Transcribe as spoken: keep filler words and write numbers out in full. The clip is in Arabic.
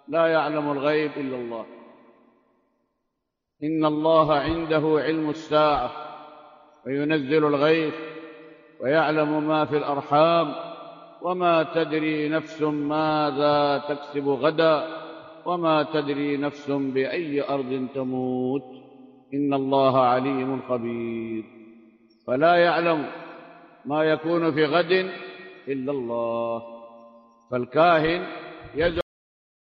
لا يعلم الغيب إلا الله. إن الله عنده علم الساعة وينزل الغيث ويعلم ما في الأرحام وما تدري نفس ماذا تكسب غدا وما تدري نفس بأي أرض تموت. إن الله عليم خبير. فلا يعلم ما يكون في غد إلا الله. فالكاهن يزعم